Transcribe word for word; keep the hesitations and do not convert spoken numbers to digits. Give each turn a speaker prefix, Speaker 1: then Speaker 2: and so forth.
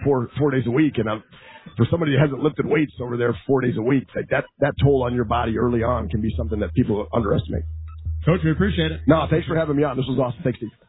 Speaker 1: four four days a week. And I'm, for somebody that hasn't lifted weights over there four days a week, like that, that toll on your body early on can be something that people underestimate.
Speaker 2: Coach, we appreciate it.
Speaker 1: No, thanks for having me on. This was awesome. Thanks, Steve.